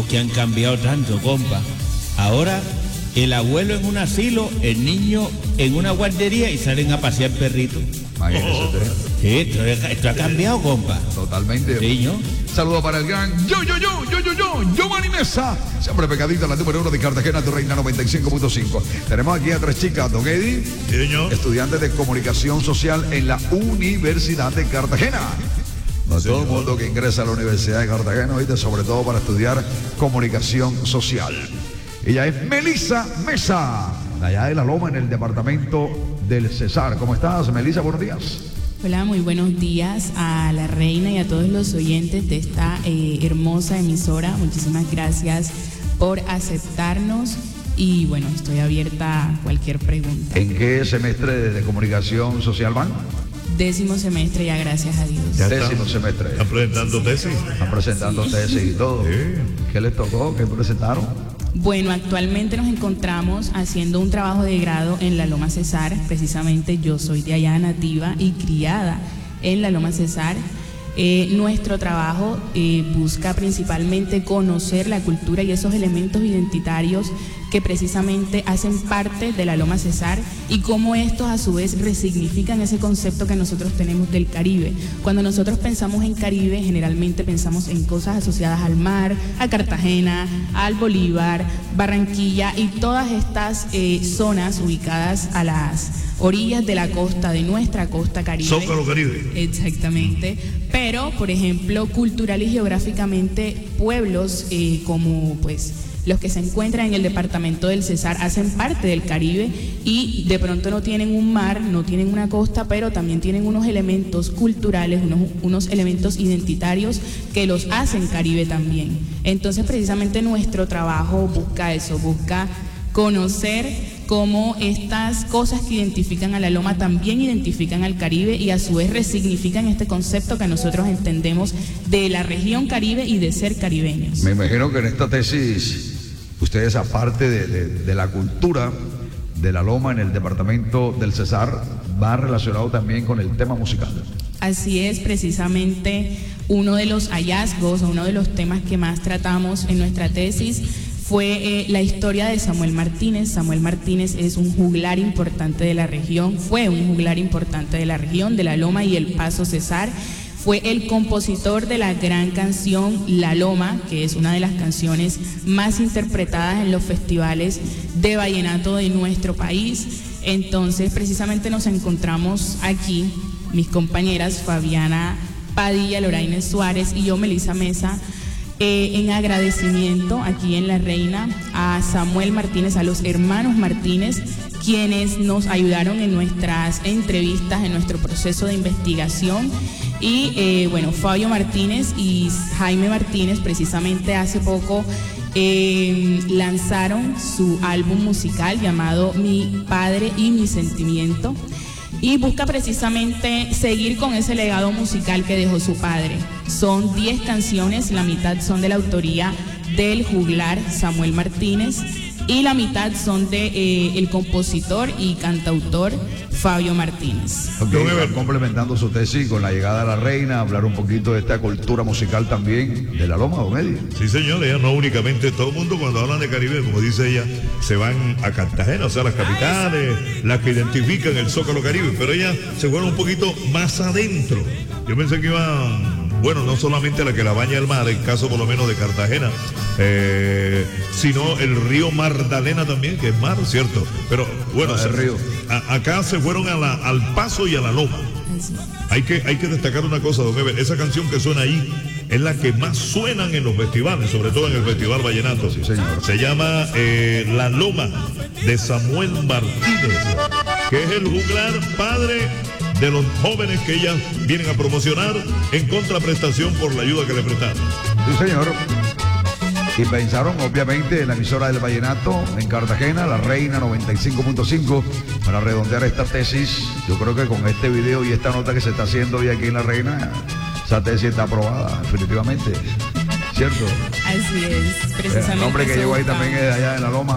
tiempos que han cambiado tanto, compa. Ahora el abuelo en un asilo, el niño en una guardería y salen a pasear perritos. Imagínese usted. Sí, esto ha cambiado, compa. Totalmente. Sí, ¿no? Saludo para el gran Giovanni Mesa. Siempre pegadito, la número 1 de Cartagena, tu Reina 95.5. Tenemos aquí a 3 chicas, don Eddie. Sí, señor. Estudiantes de comunicación social en la Universidad de Cartagena. No todo el mundo que ingresa a la Universidad de Cartagena, ¿viste? Sobre todo para estudiar comunicación social. Ella es Melissa Mesa, de allá de La Loma, en el departamento del Cesar. ¿Cómo estás, Melissa? Buenos días. Hola, muy buenos días a la reina y a todos los oyentes de esta hermosa emisora. Muchísimas gracias por aceptarnos y bueno, estoy abierta a cualquier pregunta. ¿En qué semestre de comunicación social van? 10º semestre ya, gracias a Dios. Ya 10º semestre. ¿Están presentando tesis? Están presentando tesis y todo. Sí. ¿Qué les tocó? ¿Qué presentaron? Bueno, actualmente nos encontramos haciendo un trabajo de grado en la Loma Cesar. Precisamente yo soy de allá, nativa y criada en la Loma Cesar. Nuestro trabajo busca principalmente conocer la cultura y esos elementos identitarios que precisamente hacen parte de la Loma Cesar y cómo estos a su vez resignifican ese concepto que nosotros tenemos del Caribe. Cuando nosotros pensamos en Caribe, generalmente pensamos en cosas asociadas al mar, a Cartagena, al Bolívar, Barranquilla y todas estas zonas ubicadas a las orillas de la costa, de nuestra costa Caribe. Zócalo Caribe. Exactamente. Pero, por ejemplo, cultural y geográficamente, pueblos como pues los que se encuentran en el departamento del Cesar hacen parte del Caribe y de pronto no tienen un mar, no tienen una costa, pero también tienen unos elementos culturales, unos elementos identitarios que los hacen Caribe también. Entonces, precisamente nuestro trabajo busca eso, busca conocer cómo estas cosas que identifican a la Loma también identifican al Caribe y a su vez resignifican este concepto que nosotros entendemos de la región Caribe y de ser caribeños. Me imagino que en esta tesis, ustedes aparte de la cultura de la Loma en el departamento del Cesar, va relacionado también con el tema musical. Así es, precisamente uno de los hallazgos o uno de los temas que más tratamos en nuestra tesis fue la historia de Samuel Martínez. Samuel Martínez es un juglar importante de la región, fue un juglar importante de la región, de la Loma y el Paso Cesar. Fue el compositor de la gran canción La Loma, que es una de las canciones más interpretadas en los festivales de vallenato de nuestro país. Entonces, precisamente nos encontramos aquí, mis compañeras Fabiana Padilla, Loraine Suárez y yo, Melissa Mesa, en agradecimiento aquí en La Reina a Samuel Martínez, a los hermanos Martínez, quienes nos ayudaron en nuestras entrevistas, en nuestro proceso de investigación. Y bueno, Fabio Martínez y Jaime Martínez precisamente hace poco lanzaron su álbum musical llamado Mi Padre y Mi Sentimiento y busca precisamente seguir con ese legado musical que dejó su padre. Son 10 canciones, la mitad son de la autoría del juglar Samuel Martínez y la mitad son de el compositor y cantautor Fabio Martínez. Okay, complementando su tesis con la llegada de la reina, hablar un poquito de esta cultura musical también de la Loma, don Eddie. Sí, señor, ella no únicamente, todo el mundo cuando hablan de Caribe, como dice ella, se van a Cartagena, o sea, las capitales, las que identifican el Zócalo Caribe, pero ella se fueron un poquito más adentro. Yo pensé que iban, bueno, no solamente la que la baña el mar, en caso por lo menos de Cartagena, sino el río Magdalena también, que es mar, ¿cierto? Pero bueno, el río. Acá se fueron al Paso y a la Loma. Hay que destacar una cosa, don Eber, esa canción que suena ahí es la que más suenan en los festivales, sobre todo en el Festival Vallenato. Sí, señor. Se llama La Loma, de Samuel Martínez, que es el juglar padre de los jóvenes que ellas vienen a promocionar en contraprestación por la ayuda que le prestaron. Sí, señor. Y pensaron, obviamente, en la emisora del Vallenato en Cartagena, La Reina 95.5, para redondear esta tesis. Yo creo que con este video y esta nota que se está haciendo hoy aquí en La Reina, esa tesis está aprobada, definitivamente. ¿Cierto? Así es, precisamente. El hombre que llegó ahí busca. también es de allá de La Loma.